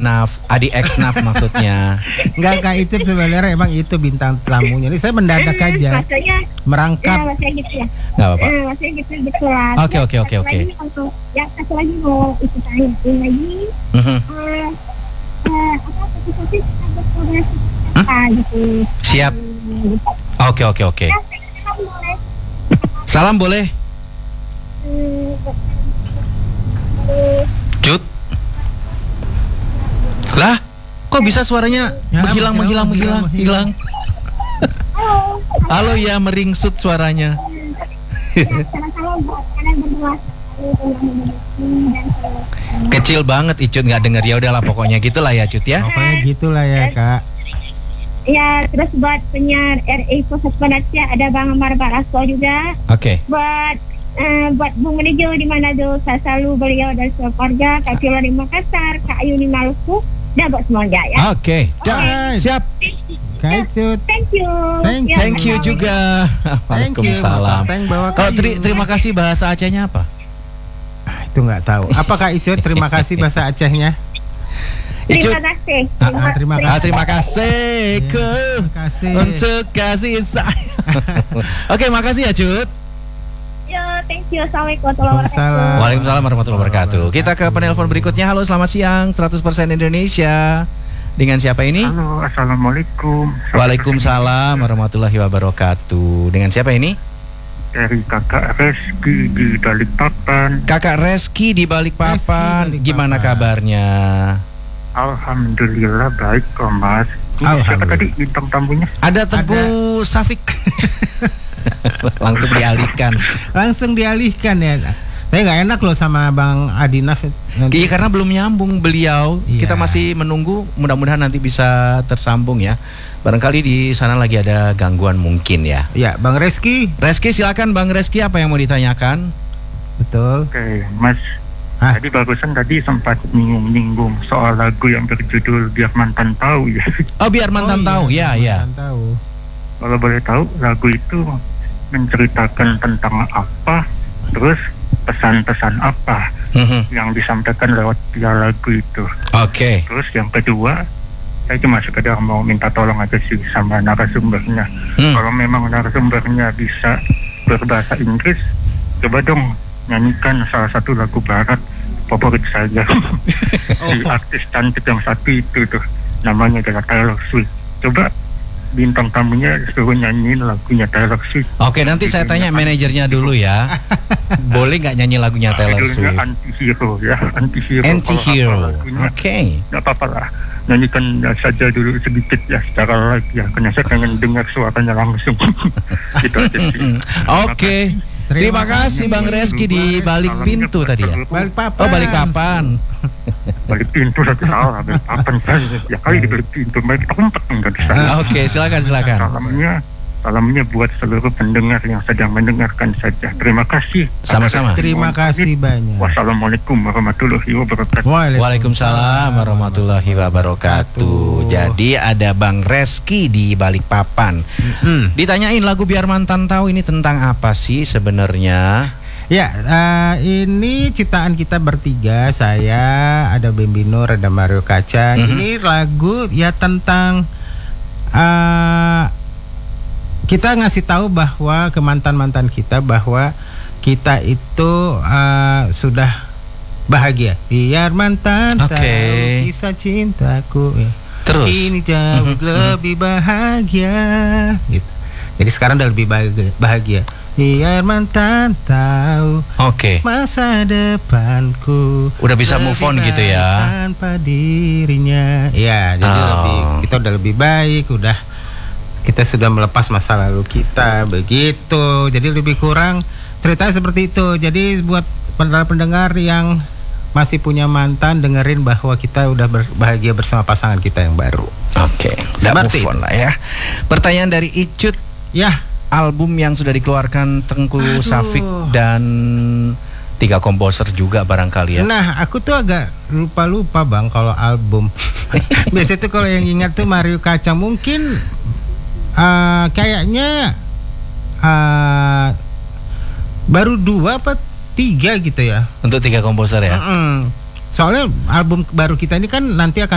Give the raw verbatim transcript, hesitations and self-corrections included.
Naf, adik ex Naf maksudnya. Enggak, Kak Icet sebenarnya emang itu bintang tamunya. Ini saya mendadak aja. Maksudnya Merangkap. ya, maksudnya gitu ya. Enggak apa-apa. Eh, maksudnya gitu gitu lah. Oke, oke, oke, Satu oke. lagi untuk- Ya satu lagi mau ikut tanyain lagi. Mhm. Eh, eh, apa sesuatu kita berkolaborasi apa gitu. Siap. Hmm, gitu. Oke, oke, oke. Ya, saya boleh. Salam boleh, Hmm, eh, Cut. Lah, kok bisa suaranya Ya, menghilang, menghilang, menghilang, menghilang, menghilang. hilang? Halo. Halo ya, meringsut suaranya. Ya, sama-sama buat kalian berdua. Dan Kecil banget Icut, nggak denger. Ya udahlah pokoknya gitulah ya Cut ya. Pokoknya gitulah ya, Kak. ya terus buat penyiar R I Pusat Penasihat ada Bang Amar Barasko juga. Oke. Buat eh, buat Bung Rejo di Manado, saya selalu beliau dan keluarga, Kak Fila di Makassar, Kak Ayu di Maluku, dan buat semuanya ya. Oke, dah. Alright. Siap. Kak Icet. Thank you. Thank- Ya, Thank you sama-sama. juga. Thank you. Waalaikumsalam. Thank bawa Kalau kayu. teri- terima kasih bahasa Acehnya apa? Ah, itu nggak tahu. Apa Kak Icet? Terima kasih bahasa Acehnya. Icut. Terima kasih. Ah, terima Ah, terima kasih ke Terima kasih. untuk kasih sayang. Oke, makasih ya Cut. Yo, thank you. Assalamualaikum warahmatullahi Waalaikumsalam. wabarakatuh. Waalaikumsalam warahmatullahi wabarakatuh. Kita ke penelpon berikutnya. Halo, selamat siang. seratus persen Indonesia. Dengan siapa ini? Halo, assalamualaikum. Waalaikumsalam warahmatullahi wabarakatuh. Dengan siapa ini? Dari kakak Reski di Balikpapan. Kakak Reski di Balikpapan. Reski, Balikpapan. Gimana kabarnya? Alhamdulillah baik kok mas. Ini siapa Alhamdulillah. tadi bintang tamunya? Ada Teguh Safik. Langsung dialihkan. Langsung dialihkan ya. Saya nggak enak loh sama Bang Adinaf. Nanti- Iya, karena belum nyambung beliau. Iya. Kita masih menunggu. Mudah-mudahan nanti bisa tersambung ya. Barangkali di sana lagi ada gangguan mungkin ya. Ya, Bang Reski. Reski, silakan Bang Reski, apa yang mau ditanyakan? Betul. Oke mas. Hah? Tadi barusan tadi sempat nyinggung-nyinggung soal lagu yang berjudul Biar Mantan Tahu ya. Oh, biar mantan Oh, tahu. Ya, ya. iya, mantan tahu. Kalau boleh tahu lagu itu menceritakan tentang apa, terus pesan-pesan apa Mhm. yang disampaikan lewat via lagu itu. Oke. Terus yang kedua, saya cuma sekedar mau minta tolong aja sih sama narasumbernya. Hmm. Kalau memang narasumbernya bisa berbahasa Inggris, coba dong nyanyikan salah satu lagu barat favorit saya. Si artis cantik yang satu itu tuh, namanya adalah Taylor Swift. Coba bintang tamunya suruh nyanyiin lagunya Taylor Swift. Oke, nanti saya tanya manajernya dulu ya. Boleh nggak nyanyi lagunya Taylor Judulnya Swift? Anti-Hero ya, Anti-Hero. Anti-hero. Kalau hafal lagunya, Oke. nggak apa-apa lah, nyanyikan saja dulu sedikit ya secara live ya, karena saya pengen dengar suaranya langsung. Gitu aja sih. Oke. Terima kasih Bang Reski di balik pintu tadi ya. Balik papan. Oh, balik papan. Balik pintu satu salah, balik papan saya ya kali di balik pintu, balik tempat enggak di sana. Oke, silakan silakan. Salamnya, salamnya buat seluruh pendengar yang sedang mendengarkan saja. Terima kasih. Sama-sama. Terima kasih banyak. Wassalamualaikum warahmatullahi wabarakatuh. Waalaikumsalam warahmatullahi wabarakatuh. Jadi ada Bang Reski di Balikpapan. Hmm. Ditanyain lagu Biar Mantan Tahu ini tentang apa sih sebenarnya? Ya, eh, ini ciptaan kita bertiga. Saya, ada Bimbi Nur, ada Mario Kacang. Mhm. Ini lagu ya tentang eh, kita ngasih tahu bahwa ke mantan-mantan kita bahwa kita itu eh, sudah bahagia. Biar mantan Oke. tahu kisah cintaku. Ya. Terus. Ini jauh Mhm, lebih bahagia. Gitu. Jadi sekarang udah lebih bahagia. bahagia. Biar mantan tahu Oke. masa depanku. Udah bisa move on lebih gitu ya. baik tanpa dirinya. Ya, jadi Oh. lebih kita udah lebih baik, udah kita sudah melepas masa lalu kita begitu. Jadi lebih kurang ceritanya seperti itu. Jadi buat pendengar-pendengar yang masih punya mantan, dengerin bahwa kita udah bahagia bersama pasangan kita yang baru. Oke. Udah Seperti move on lah ya. Pertanyaan dari Icut. Ya, Album yang sudah dikeluarkan Tengku Aduh. Safik dan tiga komposer juga barangkali ya. nah aku tuh agak lupa-lupa Bang kalau album. Biasanya tuh kalau yang ingat tuh Mario Kacang mungkin eh, kayaknya eh, baru dua apa tiga gitu ya. Untuk tiga komposer ya. Mm-mm. Soalnya album baru kita ini kan nanti akan